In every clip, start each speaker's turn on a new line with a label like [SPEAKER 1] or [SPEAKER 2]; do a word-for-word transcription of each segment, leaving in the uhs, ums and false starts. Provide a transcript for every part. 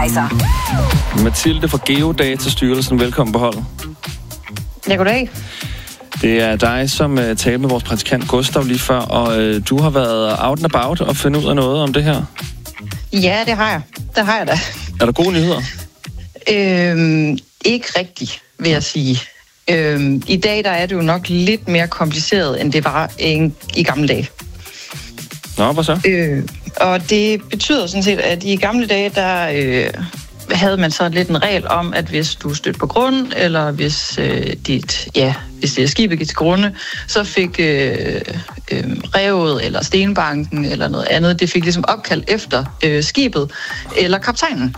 [SPEAKER 1] Kaiser.
[SPEAKER 2] Mathilde fra Geodatastyrelsen, velkommen på holdet.
[SPEAKER 3] Ja, goddag.
[SPEAKER 2] Det er dig, som uh, talte med vores praktikant Gustav lige før, og uh, du har været out and about og fundet ud af noget om det her.
[SPEAKER 3] Ja, det har jeg. Det har jeg da.
[SPEAKER 2] Er der gode nyheder?
[SPEAKER 3] Øhm, ikke rigtigt, vil jeg sige. Øhm, I dag der er det jo nok lidt mere kompliceret, end det var en, i gamle dage.
[SPEAKER 2] Nå, hvad så?
[SPEAKER 3] Øh, og det betyder sådan set, at i gamle dage, der øh, havde man så lidt en regel om, at hvis du stødte på grund, eller hvis øh, dit, ja, hvis det skibet gik til grunde, så fik øh, øh, revet eller stenbanken eller noget andet, det fik ligesom opkald efter øh, skibet eller kaptajnen.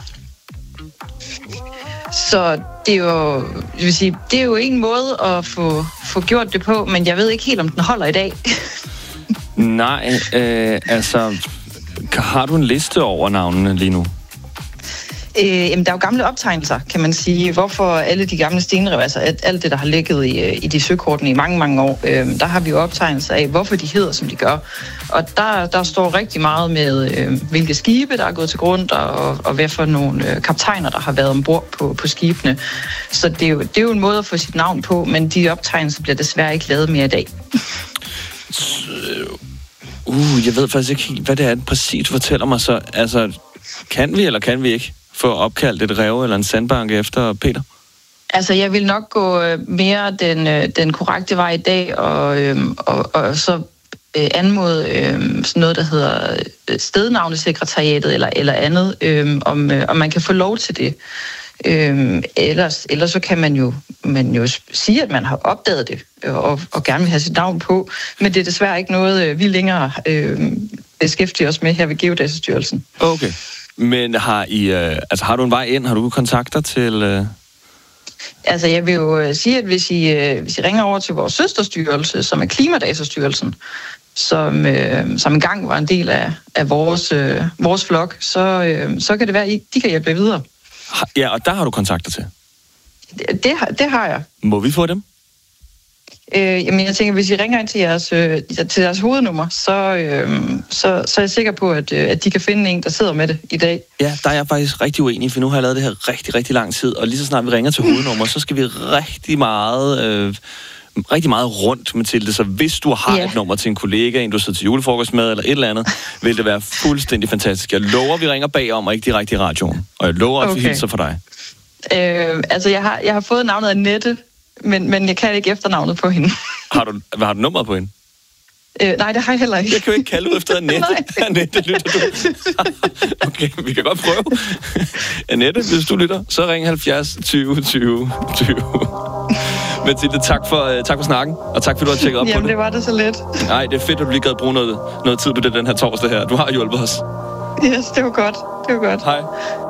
[SPEAKER 3] Så det er jo, det vil sige, det er jo en måde at få, få gjort det på, men jeg ved ikke helt, om den holder i dag.
[SPEAKER 2] Nej, øh, altså, har du en liste over navnene lige nu?
[SPEAKER 3] Øh, jamen, der er jo gamle optegnelser, kan man sige. Hvorfor alle de gamle stenrev, altså alt det, der har ligget i, i de søkortene i mange, mange år, øh, der har vi jo optegnelser af, hvorfor de hedder, som de gør. Og der, der står rigtig meget med, øh, hvilke skibe, der er gået til grund, og, og hvad for nogle øh, kaptajner, der har været ombord på, på skibene. Så det er, jo, det er jo en måde at få sit navn på, men de optegnelser bliver desværre ikke lavet mere i dag.
[SPEAKER 2] Uh, jeg ved faktisk ikke helt, hvad det er præcis, du fortæller mig så. Altså, kan vi eller kan vi ikke få opkaldt et rev eller en sandbanke efter Peter?
[SPEAKER 3] Altså, jeg vil nok gå mere den, den korrekte vej i dag, og, og, og så øh, anmode øh, sådan noget, der hedder stednavnesekretariatet eller, eller andet, øh, om, øh, om man kan få lov til det. Øh, ellers, ellers så kan man jo, man jo sige, at man har opdaget det, og, og gerne vil have sit navn på, men det er desværre ikke noget, vi længere øh, beskæftiger os med her ved Geodatastyrelsen.
[SPEAKER 2] Okay. Men har I, øh, altså har du en vej ind? Har du kontakter til? Øh...
[SPEAKER 3] Altså, jeg vil jo sige, at hvis I, øh, hvis I ringer over til vores søsterstyrelse, som er Klimadatastyrelsen, som, øh, som engang var en del af, af vores, øh, vores flok, så, øh, så kan det være, at I, de kan hjælpe videre.
[SPEAKER 2] Ja, og der har du kontakter til?
[SPEAKER 3] Det, det, har, det har jeg.
[SPEAKER 2] Må vi få dem?
[SPEAKER 3] Øh, jamen, jeg tænker, hvis I ringer ind til jeres, øh, til jeres hovednummer, så, øh, så, så er jeg sikker på, at, øh, at de kan finde en, der sidder med det i dag.
[SPEAKER 2] Ja, der er jeg faktisk rigtig uenig, for nu har jeg lavet det her rigtig, rigtig lang tid, og lige så snart vi ringer til hovednummer, så skal vi rigtig meget... Øh, rigtig meget rundt, Mathilde, så hvis du har yeah. et nummer til en kollega, en du sidder til julefrokost med, eller et eller andet, vil det være fuldstændig fantastisk. Jeg lover, vi ringer bagom, og ikke direkte i radioen. Og jeg lover, at vi
[SPEAKER 3] okay.
[SPEAKER 2] hilser for dig.
[SPEAKER 3] Øh, altså, jeg har, jeg har fået navnet Annette, men, men jeg kan ikke efternavnet på hende.
[SPEAKER 2] Har du, har du nummeret på hende?
[SPEAKER 3] Øh, nej, det har jeg heller ikke.
[SPEAKER 2] Jeg kan jo ikke kalde ud efter Annette. Annette, lytter du? Okay, vi kan godt prøve. Annette, hvis du lytter, så ring halvfjerds tyve tyve tyve. Mathilde, tak for, tak for snakken, og tak for, du har tjekket op
[SPEAKER 3] Jamen,
[SPEAKER 2] på det.
[SPEAKER 3] Jamen, det var det så let.
[SPEAKER 2] Nej, det er fedt, at du lige gad bruge noget, noget tid på det den her torsdag her. Du har hjulpet os.
[SPEAKER 3] Yes, det var godt. Det var godt.
[SPEAKER 2] Hej.